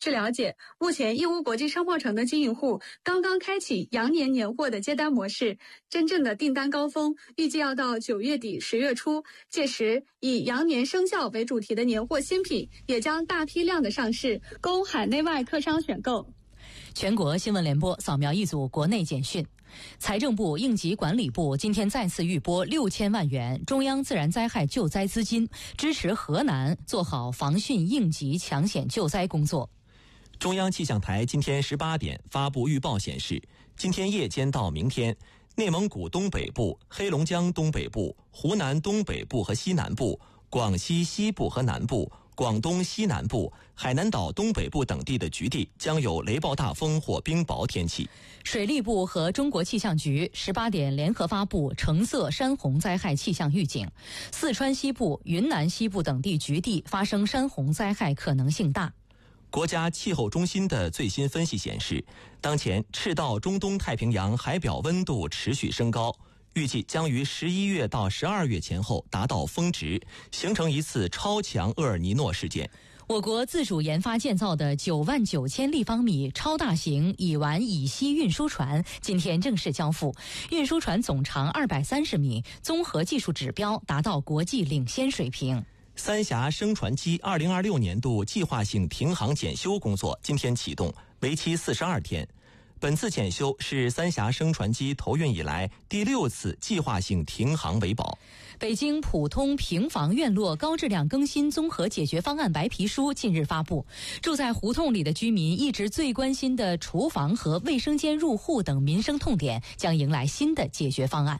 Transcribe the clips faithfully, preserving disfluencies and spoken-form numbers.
据了解，目前义乌国际商贸城的经营户刚刚开启羊年年货的接单模式，真正的订单高峰预计要到九月底十月初，届时以羊年生肖为主题的年货新品也将大批量的上市，供海内外客商选购。 全国新闻联播扫描一组国内简讯。财政部应急管理部今天再次预拨六千万元中央自然灾害救灾资金，支持河南做好防汛应急抢险救灾工作。 中央气象台今天十八点发布预报显示，今天夜间到明天，内蒙古东北部、黑龙江东北部、湖南东北部和西南部、广西西部和南部、广东西南部、海南岛东北部等地的局地将有雷暴大风或冰雹天气。 水利部和中国气象局十八点联合发布橙色山洪灾害气象预警，四川西部、云南西部等地局地发生山洪灾害可能性大。 国家气候中心的最新分析显示，当前赤道中东太平洋海表温度持续升高，预计将于十一月到十二月前后达到峰值，形成一次超强厄尔尼诺事件。 我国自主研发建造的九万九千立方米超大型乙烷乙烯运输船今天正式交付，运输船总长二百三十米，综合技术指标达到国际领先水平。 三峡升船机二零二六年度计划性停航检修工作今天启动，为期四十二天。本次检修是三峡升船机投运以来第六次计划性停航维保。 北京普通平房院落高质量更新综合解决方案白皮书近日发布，住在胡同里的居民一直最关心的厨房和卫生间入户等民生痛点将迎来新的解决方案。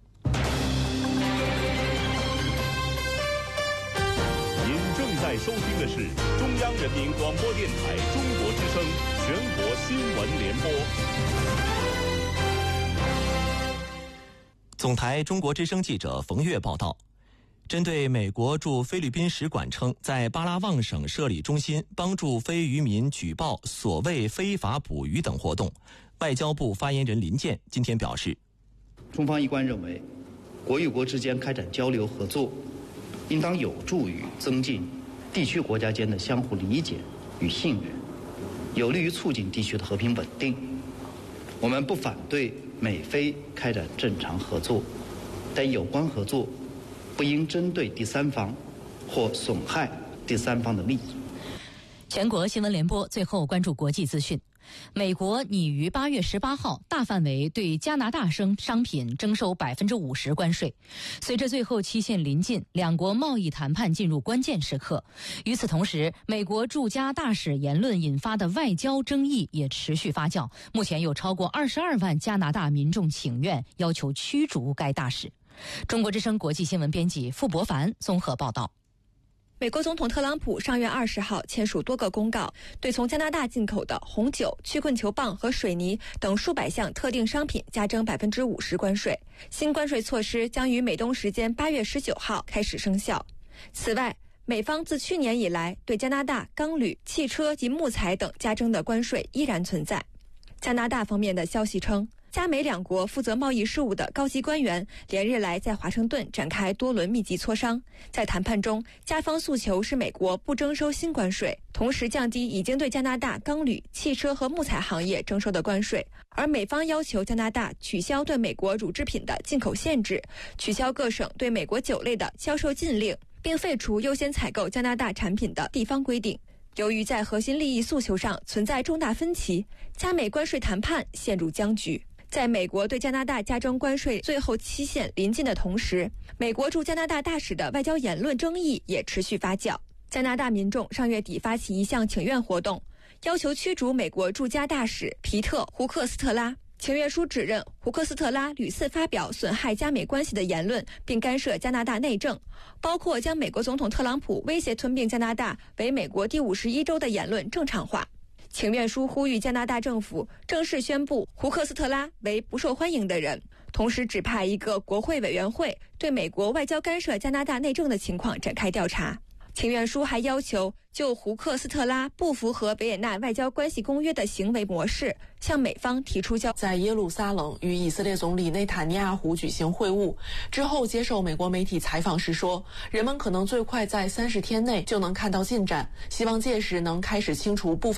您正在收听的是中央人民广播电台中国之声全国新闻联播。 总台中国之声记者冯月报道，针对美国驻菲律宾使馆称在巴拉望省设立中心帮助非渔民举报所谓非法捕鱼等活动，外交部发言人林健今天表示， 中方一贯认为，国与国之间开展交流合作应当有助于增进地区国家间的相互理解与信任，有利于促进地区的和平稳定。我们不反对美菲开展正常合作，但有关合作不应针对第三方或损害第三方的利益。 全国新闻联播最后关注国际资讯。美国拟于八月十八号大范围对加拿大生商品征收百分之五十关税。随着最后期限临近，两国贸易谈判进入关键时刻。与此同时，美国驻加大使言论引发的外交争议也持续发酵。目前有超过二十二万加拿大民众请愿，要求驱逐该大使。中国之声国际新闻编辑傅博凡综合报道。 美国总统特朗普上月二十号签署多个公告，对从加拿大进口的红酒、曲棍球棒和水泥等数百项特定商品加征百分之五十关税。新关税措施将于美东时间八月十九号开始生效。此外，美方自去年以来对加拿大钢铝、汽车及木材等加征的关税依然存在。加拿大方面的消息称，加美两国负责贸易事务的高级官员连日来在华盛顿展开多轮密集磋商。在谈判中，加方诉求是美国不征收新关税，同时降低已经对加拿大钢铝、汽车和木材行业征收的关税，而美方要求加拿大取消对美国乳制品的进口限制，取消各省对美国酒类的销售禁令，并废除优先采购加拿大产品的地方规定。由于在核心利益诉求上存在重大分歧，加美关税谈判陷入僵局。在美国对加拿大加征关税最后期限临近的同时，美国驻加拿大大使的外交言论争议也持续发酵。加拿大民众上月底发起一项请愿活动，要求驱逐美国驻加大使皮特·胡克斯特拉。请愿书指认胡克斯特拉屡次发表损害加美关系的言论，并干涉加拿大内政，包括将美国总统特朗普威胁吞并加拿大为美国第五十一州的言论正常化。请愿书呼吁加拿大政府正式宣布胡克斯特拉为不受欢迎的人，同时指派一个国会委员会对美国外交干涉加拿大内政的情况展开调查。请愿书还要求就胡克斯特拉不符合维也纳外交关系公约的行为模式向美方提出交。 在耶路撒冷与以色列总理内塔尼亚胡举行会晤之后，接受美国媒体采访时说，人们可能最快在三十天内就能看到进展，希望届时能开始清除部分